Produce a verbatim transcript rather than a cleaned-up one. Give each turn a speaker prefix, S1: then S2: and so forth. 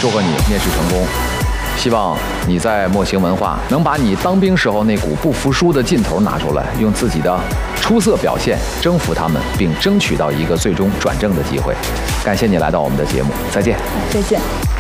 S1: 祝贺你面试成功。希望你在墨星文化能把你当兵时候那股不服输的劲头拿出来，用自己的出色表现征服他们，并争取到一个最终转正的机会。感谢你来到我们的节目，再见。
S2: 再见。